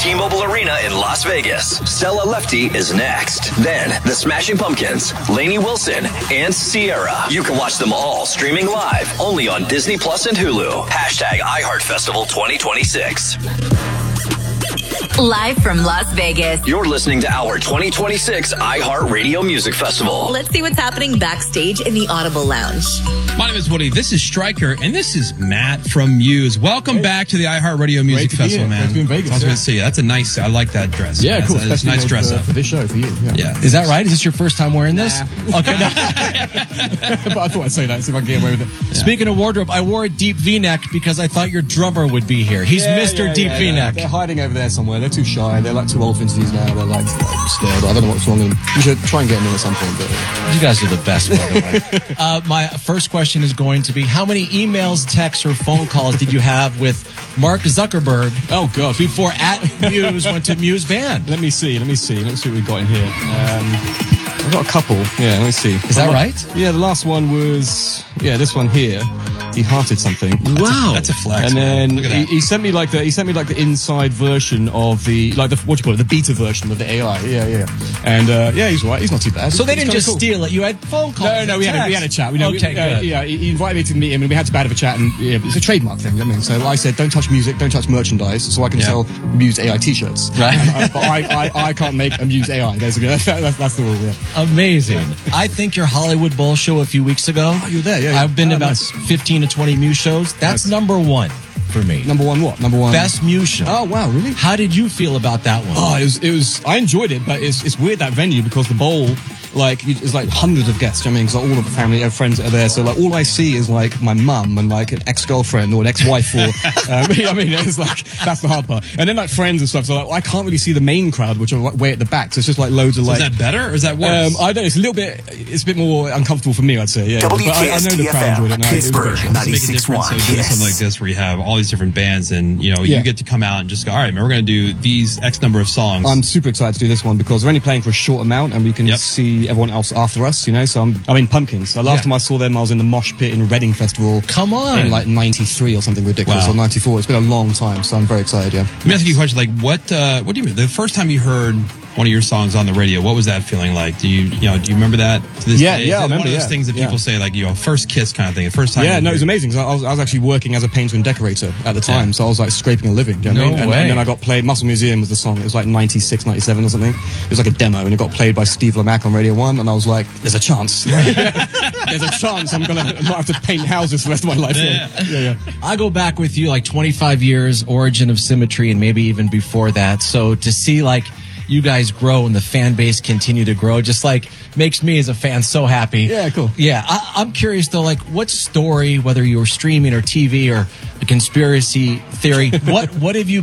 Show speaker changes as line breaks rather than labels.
T-Mobile Arena in Las Vegas. Stella Lefty is next. Then the Smashing Pumpkins, Lainey Wilson, and Sierra. You can watch them all streaming live only on Disney Plus and Hulu. Hashtag iHeartFestival 2026.
Live from Las Vegas.
You're listening to our 2026 iHeartRadio Music Festival.
Let's see what's happening backstage in the Audible Lounge.
My name is Woody. This is Stryker, and this is Matt from Muse. Welcome back to the iHeartRadio Music Festival, man.
Great to be in Vegas.
I was going to see you. That's a nice. I like that dress.
Yeah,
That's
cool.
It's a nice dress up
for this show for you.
Yeah.
Is that right? Is this your first time wearing this?
Nah.
Okay. No.
But I thought I'd say that, see if I can get away with it.
Yeah. Speaking of wardrobe, I wore a deep V-neck because I thought your drummer would be here. He's Mr. Deep V-neck.
They're hiding over there somewhere. They're too shy. They're like too old for interviews now. They're like scared. I don't know what's wrong with them. We should try and get them in at some point. But
You guys are the best, by the way. My first question is going to be, how many emails, texts, or phone calls did you have with Mark Zuckerberg?
Oh, God.
Before @Muse went to Muse Band.
Let me see. Let's see what we've got in here. I've got a couple. Yeah, let me see.
Is that right?
Yeah, the last one was, this one here. He hearted something.
Wow.
That's a flex.
And then
Look at that.
he sent me like the inside version of the what do you call it, the beta version of the AI. Yeah. And he's right. He's not too bad.
So they didn't just
cool.
steal it. You had phone calls.
No, we had a chat. Good.
Yeah.
He invited me to meet him, and we had a bit of a chat. And it's a trademark thing. I mean, so I said, don't touch music, don't touch merchandise, so I can sell Muse AI T-shirts.
Right.
But I can't make a Muse AI. That's the rule. Yeah.
Amazing. I think your Hollywood Bowl show a few weeks ago.
Oh, you were there, yeah.
I've been to about
Nice.
15 to 20 Muse shows. That's number one for me.
Number one what? Number one.
Best Muse show.
Oh, wow, really?
How did you feel about that one?
Oh, it was. I enjoyed it, but it's weird, that venue, because the bowl, it's like hundreds of guests. I mean, because all of the family and friends are there. So like all I see is like my mum and like an ex-girlfriend or an ex-wife. Or it's like that's the hard part. And then like friends and stuff. So like, I can't really see the main crowd, which are like, way at the back. So it's just like loads of like.
Is that better or is that worse?
I don't know. It's a bit more uncomfortable for me, I'd say. Yeah. But I know the crowd enjoyed it. No,
Pittsburgh,
it was
Does it make a difference? So doing something like this where you have all these different bands and you get to come out and just go, all right, man, we're going to do these X number of songs.
I'm super excited to do this one because we're only playing for a short amount and we can see everyone else after us, So Pumpkins. So last time I saw them, I was in the mosh pit in Reading Festival.
Come on.
In like 93 or something ridiculous,
Wow.
or 94. It's been a long time, so I'm very excited, yeah.
Let me ask you a question. Like, what do you mean? The first time you heard one of your songs on the radio, what was that feeling like? Do you remember that to this day?
Yeah, I remember,
one of those things that people say, like, first kiss kind of thing, the first time.
Yeah, no, it was amazing. 'Cause I was actually working as a painter and decorator at the time, so I was like scraping a living. Do you know what I mean?
way.
And then I got played, Muscle Museum was the song. It was like 96, 97 or something. It was like a demo, and it got played by Steve Lamacq on Radio 1, and I was like, there's a chance. There's a chance I'm going to not have to paint houses for the rest of my life. Yeah.
I go back with you like 25 years, Origin of Symmetry, and maybe even before that. So to see like you guys grow and the fan base continue to grow just like makes me as a fan so happy.
Yeah, cool.
Yeah, I'm curious though, like what story, whether you were streaming or TV or a conspiracy theory, what have you